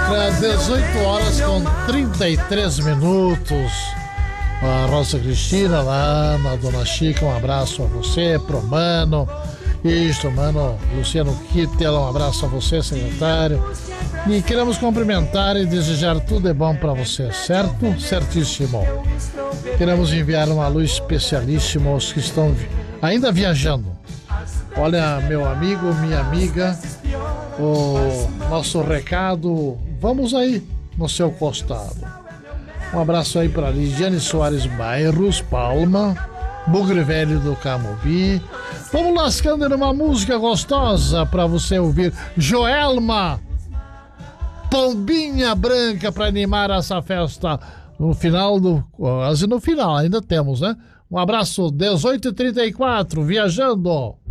18 horas com 33 minutos. A Rosa Cristina, lá na Dona Chica, um abraço a você, pro Mano. Isto, Mano Luciano Kittel, um abraço a você, secretário. E queremos cumprimentar e desejar tudo de bom para você, certo? Certíssimo. Queremos enviar uma luz especialíssima aos que estão ainda viajando. Olha, meu amigo, minha amiga, o nosso recado, vamos aí no seu costado. Um abraço aí para Lidiane Soares Bairros, Palma, Bugre Velho do Camobi. Vamos lascando numa música gostosa para você ouvir. Joelma, Pombinha Branca, para animar essa festa no final do... Quase no final, ainda temos, né? Um abraço, 18h34, viajando.